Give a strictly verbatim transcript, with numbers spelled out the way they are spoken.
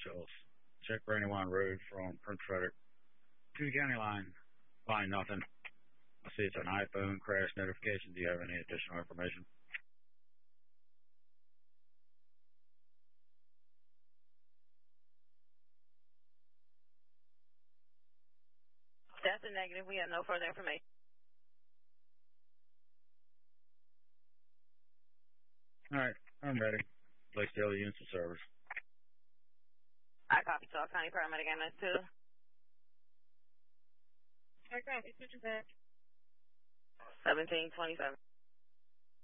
Shells. Check Brandywine Road from Prince Frederick to the county line. Find nothing. I see it's an iPhone crash notification. Do you have any additional information? That's a negative. We have no further information. All right, I'm ready. Place the other units of service. I copy. Talk County Paramedic M S two. I copy. Switch back. seventeen twenty-seven.